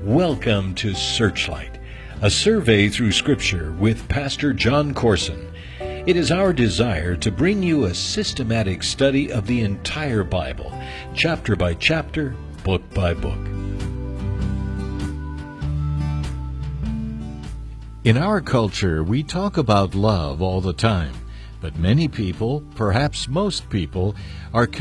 Welcome to Searchlight, a survey through Scripture with Pastor John Corson. It is our desire to bring you a systematic study of the entire Bible, chapter by chapter, book by book. In our culture, we talk about love all the time, but many people, perhaps most people, are